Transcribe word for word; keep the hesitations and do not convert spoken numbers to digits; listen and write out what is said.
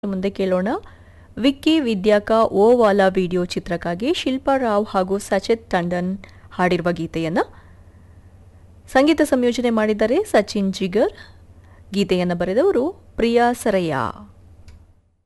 ಮುಂದೆ ಕೇಳೋಣ. ವಿಕ್ಕಿ ವಿದ್ಯಾಕ ಓ ವಾಲಾ ವಿಡಿಯೋ ಚಿತ್ರಕ್ಕಾಗಿ ಶಿಲ್ಪಾ ರಾವ್ ಹಾಗೂ ಸಚಿತ್ ಟಂಡನ್ ಹಾಡಿರುವ ಗೀತೆಯನ್ನು ಸಂಗೀತ ಸಂಯೋಜನೆ ಮಾಡಿದ್ದಾರೆ ಸಚಿನ್ ಜಿಗರ್. ಗೀತೆಯನ್ನು ಬರೆದವರು ಪ್ರಿಯಾ ಸರಯ್ಯ.